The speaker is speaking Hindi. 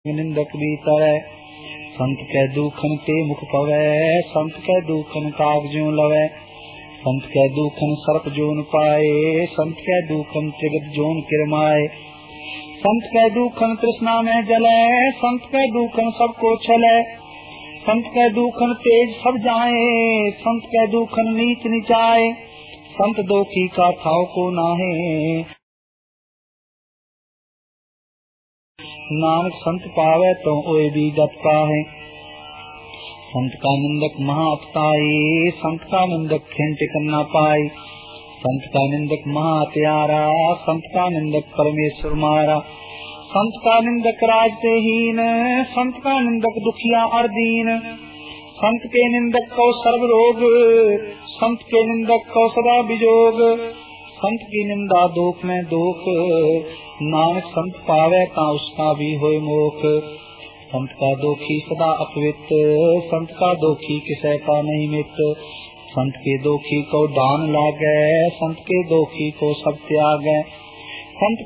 निंदक भी तरह संत कै दुखन ते मुख पवै संत कै दुखन काग ज्यों लवै संत कै दुखन सर्प जोन पाए संत कै दुखन त्रिगत जोन किरमाए संत कै दुखन तृष्णा में जलै संत कै दुखन सबको छलै संत कै दुखन तेज सब जाए संत कै दुखन नीच निचाए संत दोखी का थाव को नाहे नानक संत पावे तो ओए भी गत पाहे संत का निंदक महाअपताई संत का निंदक खिंटिक न पाई संत का निंदक महात्यारा संत का निंदक परमेश्वर मारा संत का निंदक राजते हीन संत का निंदक दुखिया अर्दीन संत के निंदक को सर्व रोग संत के निंदक को सदा बिजोग संत की निंदा दोख में दोख नानक संत पावे का उसका भी होय मोख संत का दोखी सदा अपवित संत का दोखी किसे का नहीं मित संत के दोखी को दान लागे संत के दोखी को सब त्यागे संत